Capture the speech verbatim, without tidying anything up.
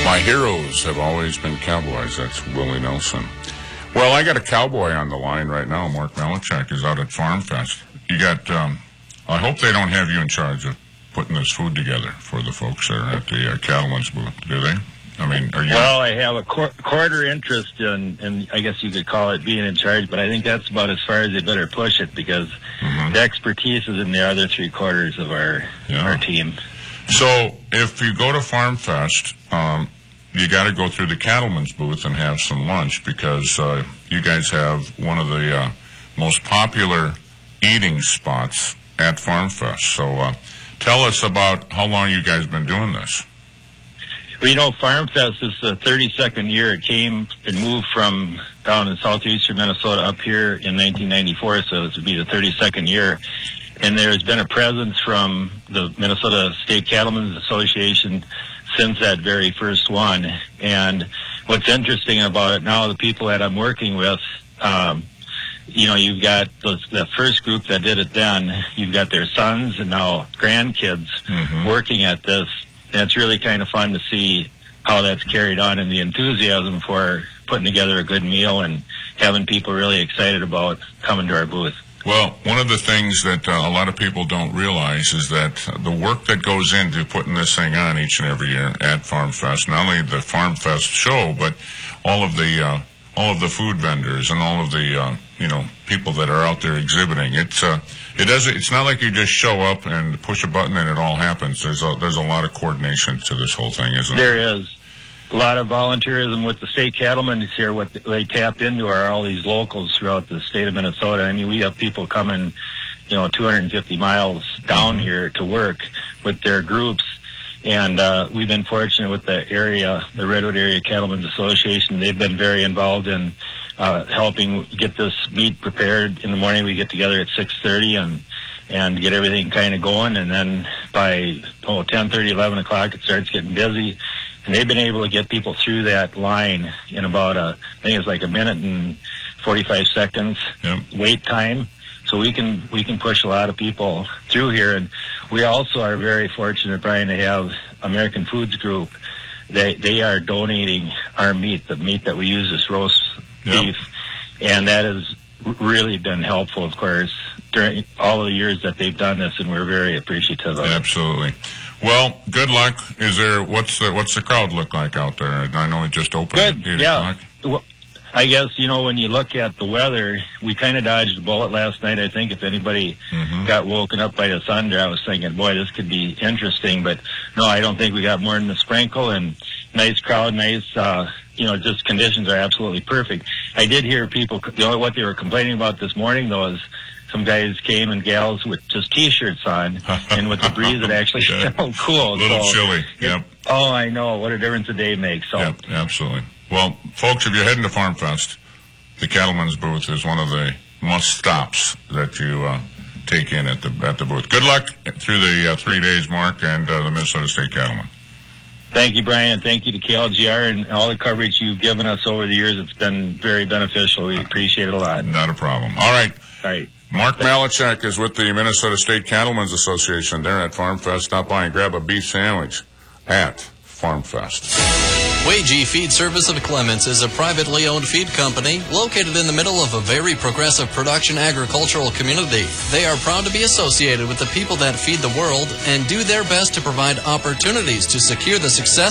My heroes have always been cowboys. That's Willie Nelson. Well, I got a cowboy on the line right now. Mark Malachek is out at Farm Fest. You got, um, I hope they don't have you in charge of putting this food together for the folks there at the uh, Cattleman's booth, do they? I mean, are you... Well, I have a qu- quarter interest in, in, I guess you could call it being in charge, but I think that's about as far as they better push it because mm-hmm. the expertise is in the other three quarters of our yeah. our team. So, if you go to Farm Fest, um, you got to go through the Cattleman's booth and have some lunch because uh, you guys have one of the uh, most popular eating spots at Farm Fest. So, uh, tell us about how long you guys been doing this. Well, you know, Farm Fest is the thirty-second year. It came and moved from down in southeastern Minnesota up here in nineteen ninety-four, so this would be the thirty-second year. And there's been a presence from the Minnesota State Cattlemen's Association since that very first one. And what's interesting about it now, the people that I'm working with, um, you know, you've got those, the first group that did it then, you've got their sons and now grandkids mm-hmm. working at this. And it's really kind of fun to see how that's carried on and the enthusiasm for putting together a good meal and having people really excited about coming to our booth. Well, one of the things that uh, a lot of people don't realize is that the work that goes into putting this thing on each and every year at Farm Fest, not only the Farm Fest show, but all of the uh, all of the food vendors and all of the uh, you know people that are out there exhibiting. It's uh, it does it's not like you just show up and push a button and it all happens. There's a, there's a lot of coordination to this whole thing, isn't there? There is. A lot of volunteerism with the state cattlemen here. What they tap into are all these locals throughout the state of Minnesota. I mean, we have people coming, you know, two hundred fifty miles down mm-hmm. here to work with their groups. And uh, we've been fortunate with the area, the Redwood Area Cattlemen's Association. They've been very involved in uh, helping get this meat prepared. In the morning, we get together at six thirty and and get everything kind of going. And then by oh, ten thirty, eleven o'clock, it starts getting busy. And they've been able to get people through that line in about a, I think it's like a minute and forty-five seconds yep. wait time. So we can we can push a lot of people through here. And we also are very fortunate, Brian, to have American Foods Group. They they are donating our meat, the meat that we use as roast yep. beef, and that has really been helpful, of course, during all of the years that they've done this, and we're very appreciative of it. Absolutely. Well, good luck. Is there what's the what's the crowd look like out there? I know it just opened. Good. At eight yeah. o'clock. Well, I guess you know when you look at the weather, we kind of dodged a bullet last night. I think if anybody mm-hmm. got woken up by the thunder, I was thinking, boy, this could be interesting. But no, I don't think we got more than a sprinkle and nice crowd, nice. Uh, you know, just conditions are absolutely perfect. I did hear people. You know what they were complaining about this morning though is. Some guys came and gals with just T-shirts on, and with the breeze, it actually yeah. felt cool. A little so, chilly, yep. It, oh, I know. What a difference a day makes. So. Yep, absolutely. Well, folks, if you're heading to Farm Fest, the Cattleman's booth is one of the must-stops that you uh, take in at the at the booth. Good luck through the uh, three days, Mark, and uh, the Minnesota State Cattlemen. Thank you, Brian. Thank you to K L G R and all the coverage you've given us over the years. It's been very beneficial. We appreciate it a lot. Not a problem. All right. All right. Mark Malachek is with the Minnesota State Cattlemen's Association there at Farm Fest. Stop by and grab a beef sandwich at Farm Fest. Wagee Feed Service of Clements is a privately owned feed company located in the middle of a very progressive production agricultural community. They are proud to be associated with the people that feed the world and do their best to provide opportunities to secure the success